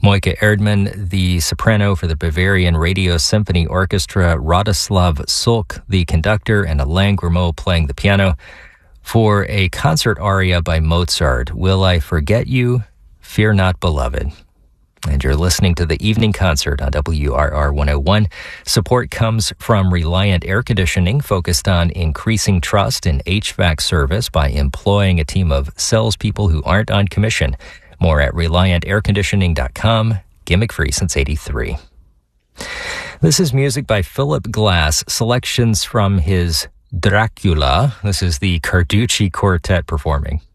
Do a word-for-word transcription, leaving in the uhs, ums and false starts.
Moika Erdmann, the soprano for the Bavarian Radio Symphony Orchestra, Radoslav Sulk, the conductor, and Alain Grimaud playing the piano for a concert aria by Mozart, Will I Forget You? Fear Not, Beloved. And you're listening to the evening concert on W R R one oh one. Support comes from Reliant Air Conditioning, focused on increasing trust in H V A C service by employing a team of salespeople who aren't on commission. More at reliant air conditioning dot com. Gimmick free since eighty-three. This is music by Philip Glass, selections from his Dracula. This is the Carducci Quartet performing.